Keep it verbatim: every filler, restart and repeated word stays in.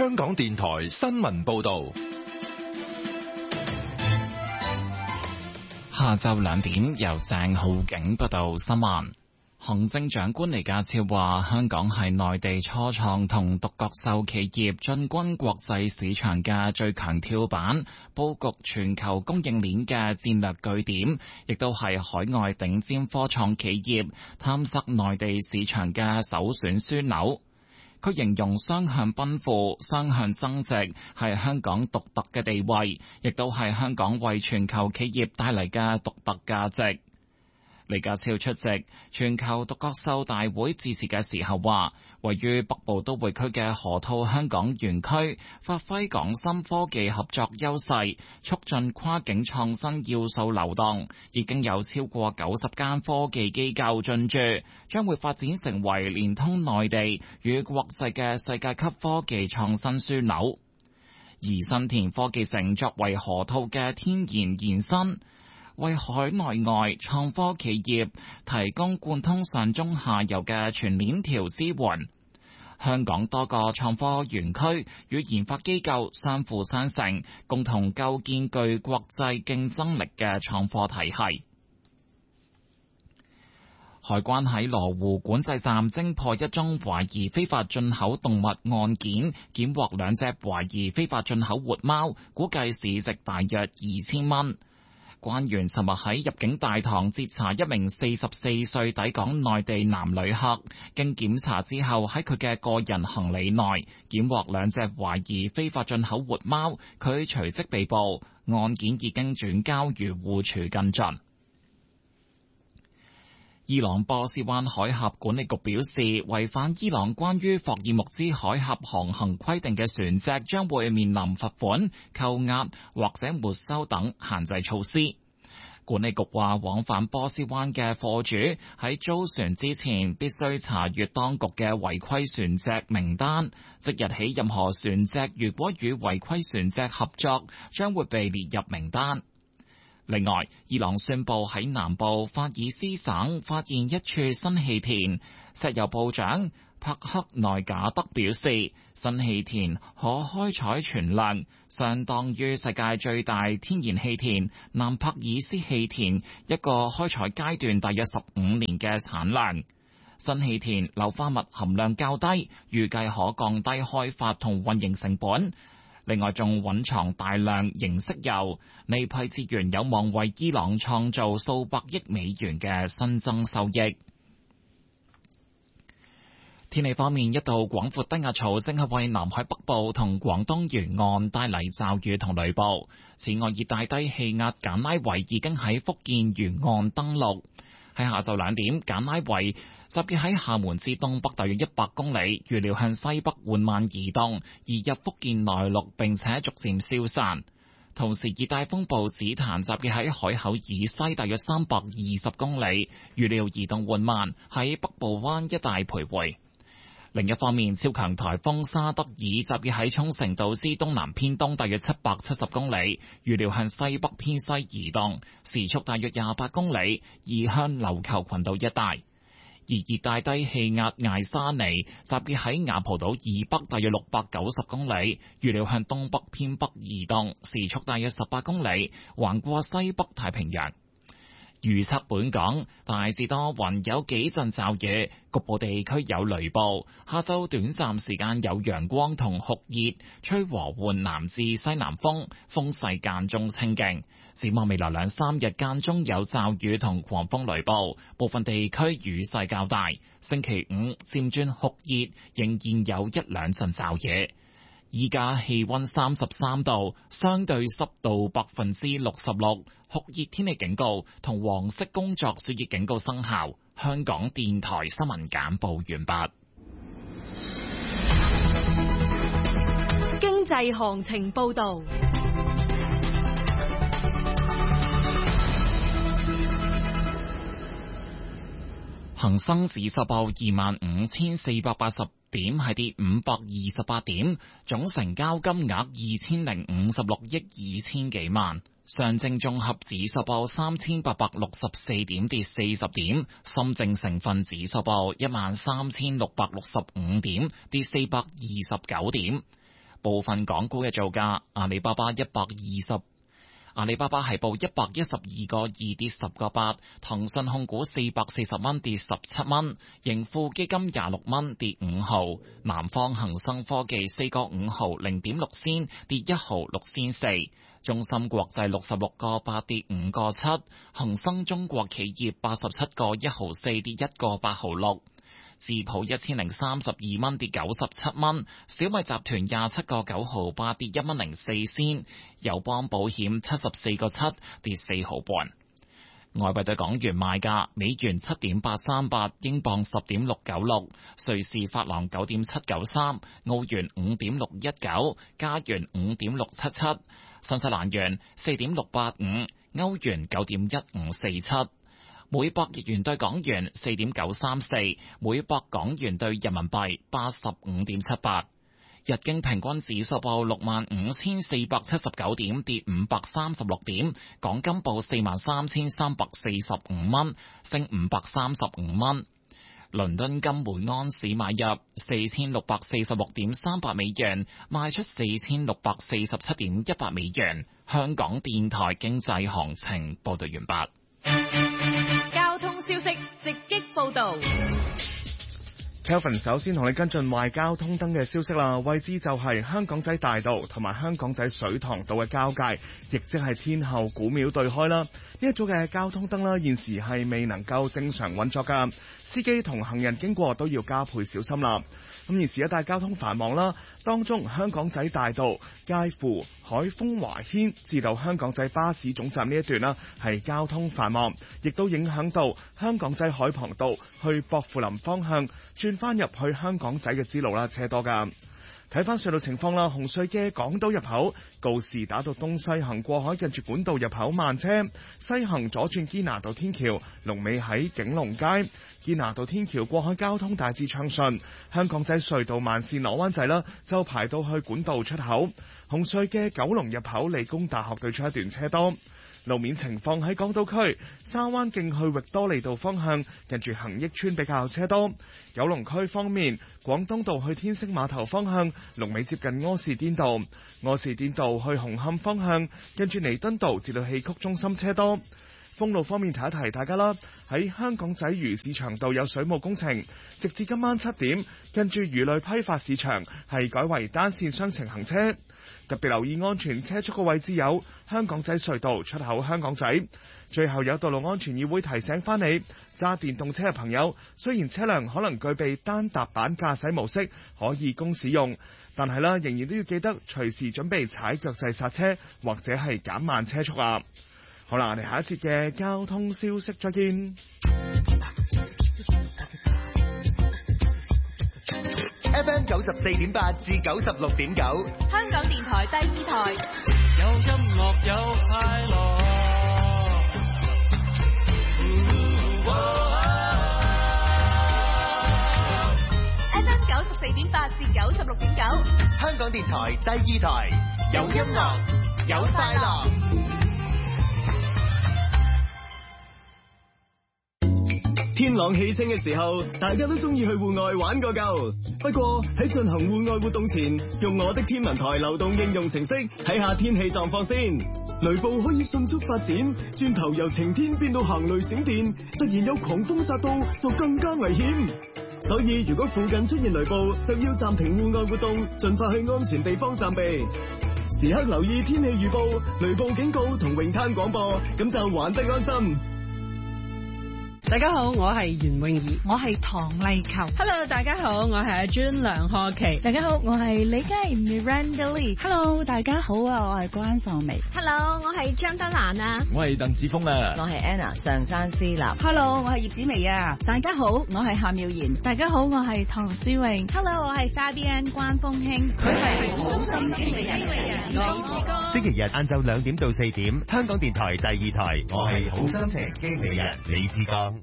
香港電台新聞報道。 下晝兩點，由鄭浩景報道新聞。行政長官李家超話，香港係內地初創同獨角獸企業進軍國際市場嘅最強跳板，佈局全球供應鏈嘅戰略據點，亦都係海外頂尖科創企業探索內地市場嘅首選樞紐。佢形容雙向奔赴、雙向增值係香港獨特嘅地位，亦都係香港為全球企業帶嚟嘅獨特價值。李家超出席全球獨角獸大會致辭嘅時候話，位於北部都會區嘅河套香港園區，發揮港深科技合作優勢，促進跨境創新要素流動，已經有超過九十間科技機構進駐，將會發展成為連通內地與國際嘅世界級科技創新樞紐。而新田科技城作為河套嘅天然延伸，為海內外創科企業提供貫通上中下游嘅全鏈條支援。香港多個創科園區與研發機構相輔相成，共同構建具國際競爭力嘅創科體系。海關喺羅湖管制站偵破一宗懷疑非法進口動物案件，檢獲兩隻懷疑非法進口活貓，估計市值大約二千蚊。關員尋日喺入境大堂截查一名四十四歲抵港內地男旅客，經檢查之後喺佢嘅個人行李內檢獲兩隻懷疑非法進口活貓，佢隨即被捕，案件已經轉交漁護署跟進。伊朗波斯灣海峽管理局表示，違反伊朗關於霍爾木茲海峽航行規定嘅船隻將會面臨罰款、扣押或者沒收等限制措施。管理局話，往返波斯灣嘅貨主喺租船之前必須查閱當局嘅違規船隻名單，即日起任何船隻如果與違規船隻合作，將會被列入名單。另外，伊朗宣布喺南部法爾斯省發現一處新氣田。石油部長帕克內賈德表示，新氣田可開採存量相當於世界最大天然氣田南帕爾斯氣田一個開採階段大約十五年嘅產量。新氣田硫化物含量較低，預計可降低開發同運營成本。另外，仲蘊藏大量凝色油，呢批資源有望為伊朗創造數百億美元嘅新增收益。天氣方面，一道廣闊低壓槽正係為南海北部同廣東沿岸帶嚟驟雨同雷暴。此外，熱帶低氣壓簡拉維已經喺福建沿岸登陸。喺下晝兩點，簡拉維集結喺廈門至東北大約一百公里，預料向西北緩慢移動，移入福建內陸，並且逐漸消散。同時，熱帶風暴紫檀集結喺海口以西大約三百二十公里，預料移動緩慢，喺北部灣一帶徘徊。另一方面，超強颱風沙德爾集結喺沖繩島之東南偏東大約七百七十公里，預料向西北偏西移動，時速大約廿八公里，移向琉球群島一帶。而熱帶低氣壓艾沙尼集結喺雅蒲島以北大約六百九十公里，預料向東北偏北移動，時速大約十八公里，橫過西北太平洋。預測本港大致多雲，有幾陣驟雨，局部地區有雷暴。下晝短暫時間有陽光同酷熱，吹和緩南至西南風，風勢間中清勁。展望未來兩三日間中有驟雨同狂風雷暴，部分地區雨勢較大。星期五漸轉酷熱，仍然有一兩陣驟雨。依家氣溫三十三度，相對濕度百分之六十六，酷熱天氣警告同黃色工作暑熱警告生效。香港電台新聞簡報完畢。 經濟行情報道。 恒生指數報二萬五千四百八十點，係跌五百二十八點，總成交金額二千零五十六億二千幾萬。上證綜合指數報三千八百六十四點，跌四十點。深證成分指數報一萬三千六百六十五點，跌四百二十九點。 部分港股嘅造價，阿里巴巴一百二十。阿里巴巴係報一百一十二個二跌十個八，騰訊控股四百四十蚊跌十七蚊，盈富基金廿六蚊跌五毫，南方恒生科技四個五毫零點六仙跌一毫六仙四，中芯國際六十六個八跌五個七，恒生中國企業八十七個一毫四跌一個八毫六。智普一千零三十二蚊跌九十七蚊，小米集團廿七個九毫八跌一蚊零四仙，友邦保險七十四個七跌四毫半。外幣對港元賣價：美元七點八三八，英鎊十點六九六，瑞士法郎九點七九三，澳元五點六一九，加元五點六七七，新西蘭元四點六八五，歐元九點一五四七。每百日元對港元四點九三四，每百港元對人民幣八十五點七八。日經平均指數報六萬五千四百七十九點，跌五百三十六點。港金報四萬三千三百四十五蚊，升五百三十五蚊。倫敦金每安士買入四千六百四十六點三八美元，賣出四千六百四十七點一八美元。香港電台經濟行情報道完畢。 交通消息直擊報道。 Kelvin 首先同你跟進壞交通燈嘅消息啦，位置就係香港仔大道同埋香港仔水塘道嘅交界，亦即係天后古廟對開啦。呢一組嘅交通燈啦，現時係未能夠正常運作噶，司機同行人經過都要加倍小心啦。咁現時一帶交通繁忙啦，當中香港仔大道介乎海豐華軒至到香港仔巴士總站呢一段啦，係交通繁忙，亦都影響到香港仔海傍道去薄扶林方向轉翻入去香港仔嘅支路啦，車多噶。睇翻隧道情況啦，紅隧嘅港島入口告士打道東西行過海近住管道入口慢車，西行左轉堅拿道天橋，龍尾喺景隆街。堅拿道天橋過海交通大致暢順，香港仔隧道慢線攞灣仔啦，就排到去管道出口。紅隧嘅九龍入口理工大學對出一段車多。路面情況喺港島區沙灣徑去域多利道方向，近住恒益邨比較車多。九龍區方面，廣東道去天星碼頭方向，龍尾接近柯士甸道；柯士甸道去紅磡方向，近住彌敦道至到戲曲中心車多。封路方面提一提大家啦，喺香港仔魚市場道有水務工程，直至今晚七點，跟住魚類批發市場係改為單線雙程行車。特別留意安全車速嘅位置有香港仔隧道出口香港仔。最後有道路安全議會提醒翻你，揸電動車嘅朋友，雖然車輛可能具備單踏板駕駛模式可以供使用，但係啦，仍然都要記得隨時準備踩腳掣剎車或者係減慢車速啊！好啦，我哋下一節嘅交通消息再見。 F M 九十四點八至九十六點九， 香港電台第二台。 有音樂有快樂。 F M 九十四點八至九十六點九， 香港電台第二台。有音樂有快樂。天朗氣清嘅時候，大家都中意去戶外玩個夠。不過喺進行戶外活動前，用我的天文台流動應用程式睇下天氣狀況先。雷暴可以迅速發展，轉頭由晴天變到行雷閃電，突然有狂風殺到就更加危險。所以如果附近出現雷暴，就要暫停戶外活動，盡快去安全地方暫避。時刻留意天氣預報、雷暴警告同泳灘廣播，咁就玩得安心。 大家好，我係袁詠儀， 我係唐麗球。 Hello， 大家好，我係阿專梁賀琪。 大家好，我係李嘉怡 Miranda Lee。 Hello， 大家好啊，我係關秀薇。 Hello， 我係張德蘭啊。 我係鄧子峰啊。 我係 Anna 上山思立。 Hello， 我係葉子薇啊。大家好，我係夏妙賢。 大家好，我係唐詩詠。 Hello， 我係 Fabienne 關風興。 佢係好心經理人。 星期日晏晝兩點到四點，香港電台第二台，我係好心情經理人李志剛。